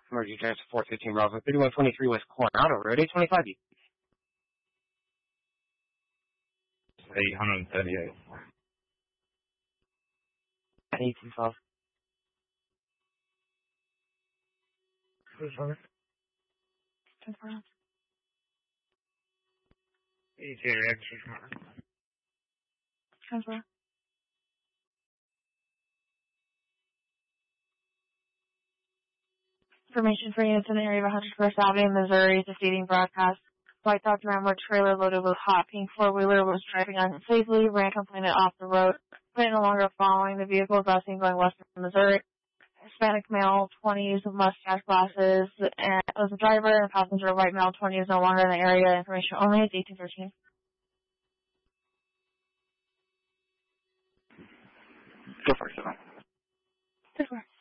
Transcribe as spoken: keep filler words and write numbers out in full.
Emergency transfer four fifteen Bravo, thirty-one twenty-three West Coronado Road, eight twenty-five. eight thirty-eight. eighteen twelve. Who's on? Confirm. E T A extra. Confirm. Information for units in the area of one hundred first Avenue, Missouri, defeating broadcast. White Dodge Ram trailer loaded with hot pink four-wheeler was driving unsafely, ran complainant off the road. Complainant no longer following the vehicle, thus seen going west from Missouri. Hispanic male, twenties, mustache glasses, and was the driver, and passenger, white male, twenties, no longer in the area. Information only is eighteen thirteen. Go for it, Seven. Go for it.